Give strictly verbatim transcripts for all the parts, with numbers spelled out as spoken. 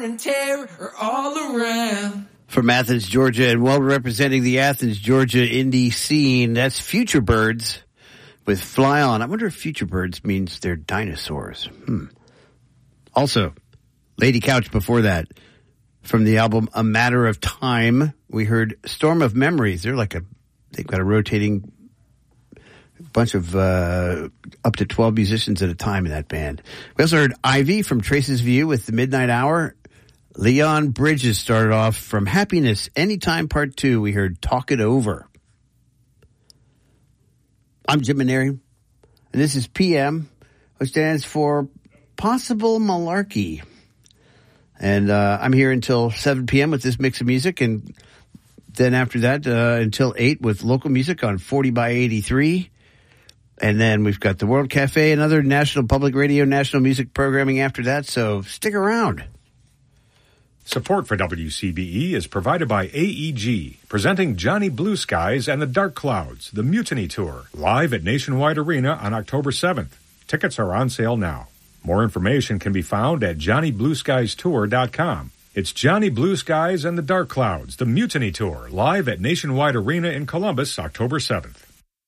and terror all around. From Athens, Georgia, and well representing the Athens, Georgia indie scene, that's Future Birds with Fly On. I wonder if Future Birds means they're dinosaurs. Hmm. Also, Lady Couch before that. From the album A Matter of Time, we heard Storm of Memories. They're like a, they've got a rotating bunch of uh, up to twelve musicians at a time in that band. We also heard Ivy from Trace's View with The Midnight Hour. Leon Bridges started off from Happiness Anytime Part two. We heard Talk It Over. I'm Jim Maneri, and this is P M, which stands for Possible Malarkey. And uh, I'm here until seven p.m. with this mix of music, and then after that uh, until eight with local music on forty by eighty-three. And then we've got the World Cafe and other National Public Radio, national music programming after that, so stick around. Support for W C B E is provided by A E G, presenting Johnny Blue Skies and the Dark Clouds, the Mutiny Tour, live at Nationwide Arena on October seventh. Tickets are on sale now. More information can be found at johnny blue skies tour dot com. It's Johnny Blue Skies and the Dark Clouds, the Mutiny Tour, live at Nationwide Arena in Columbus, October seventh.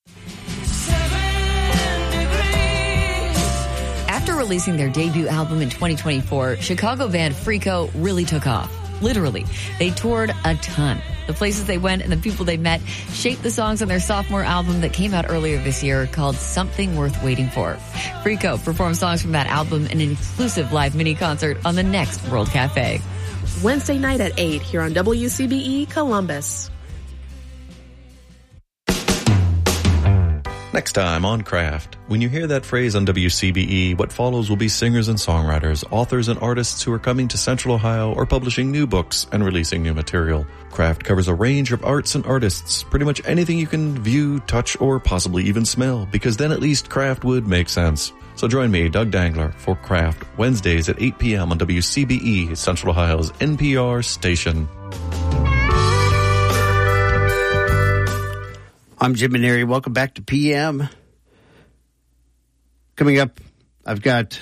After releasing their debut album in twenty twenty-four, Chicago band Freako really took off. Literally, they toured a ton. The places they went and the people they met shaped the songs on their sophomore album that came out earlier this year called Something Worth Waiting For. Freako performed songs from that album in an exclusive live mini concert on the next World Cafe. Wednesday night at eight here on W C B E Columbus. Next time on Craft. When you hear that phrase on W C B E, what follows will be singers and songwriters, authors and artists who are coming to Central Ohio or publishing new books and releasing new material. Craft covers a range of arts and artists, pretty much anything you can view, touch, or possibly even smell, because then at least Craft would make sense. So join me, Doug Dangler, for Craft, Wednesdays at eight p.m. on W C B E, Central Ohio's N P R station. I'm Jim Maneri. Welcome back to P M. Coming up, I've got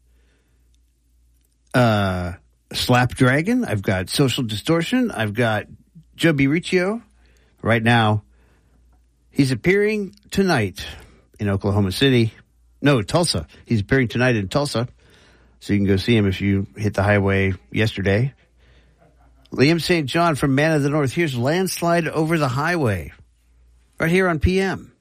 uh, Slap Dragon. I've got Social Distortion. I've got Joe B. Riccio. Right now, he's appearing tonight in Oklahoma City. No, Tulsa. He's appearing tonight in Tulsa. So you can go see him if you hit the highway yesterday. Liam Saint John from Man of the North. Here's Landslide Over the Highway. Right here on P M.